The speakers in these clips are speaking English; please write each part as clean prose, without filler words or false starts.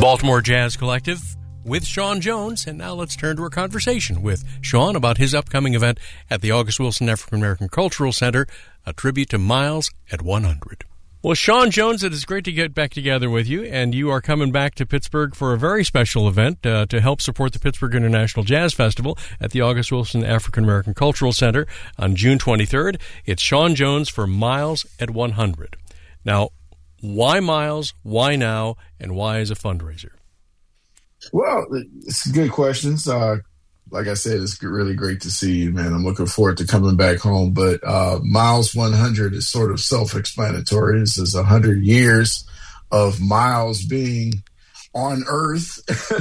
Baltimore Jazz Collective with Sean Jones. And now let's turn to our conversation with Sean about his upcoming event at the August Wilson African American Cultural Center, a tribute to Miles at 100. Well, Sean Jones, it is great to get back together with you, and you are coming back to Pittsburgh for a very special event to help support the Pittsburgh International Jazz Festival at the August Wilson African American Cultural Center on June 23rd. It's Sean Jones for Miles at 100. Now, why Miles, why now, and why as a fundraiser? Well, it's good questions. Like I said, it's really great to see you, man. I'm looking forward to coming back home. But Miles 100 is sort of self-explanatory. This is 100 years of Miles being on Earth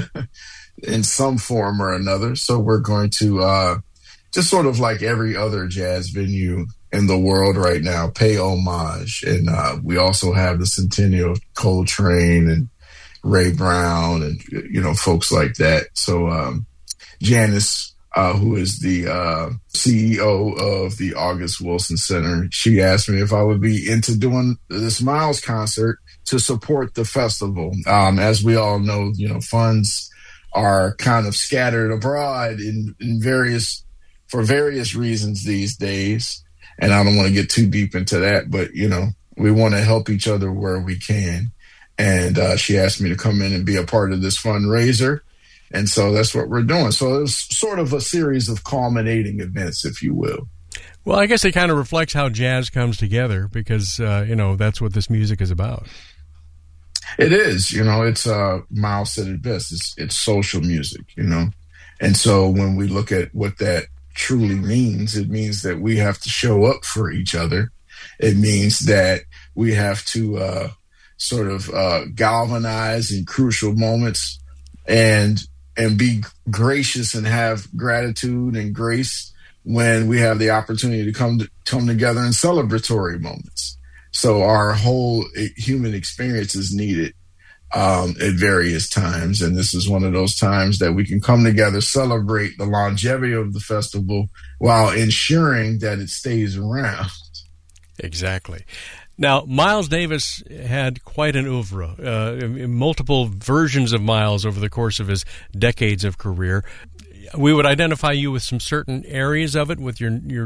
in some form or another. So we're going to just sort of like every other jazz venue in the world right now, pay homage. And we also have the centennial of Coltrane and Ray Brown and, folks like that. So Janice, who is the CEO of the August Wilson Center, she asked me if I would be into doing this Miles concert to support the festival. As we all know, funds are kind of scattered abroad for various reasons these days. And I don't want to get too deep into that, but, we want to help each other where we can. And she asked me to come in and be a part of this fundraiser. And so that's what we're doing. So it's sort of a series of culminating events, if you will. Well, I guess it kind of reflects how jazz comes together because, that's what this music is about. It is. It's Miles said it best. It's social music, And so when we look at what that truly means, it means that we have to show up for each other. It means that we have to sort of galvanize in crucial moments and be gracious and have gratitude and grace when we have the opportunity to come together in celebratory moments. So our whole human experience is needed at various times. And this is one of those times that we can come together, celebrate the longevity of the festival while ensuring that it stays around. Exactly. Now, Miles Davis had quite an oeuvre, multiple versions of Miles over the course of his decades of career. We would identify you with some certain areas of it with your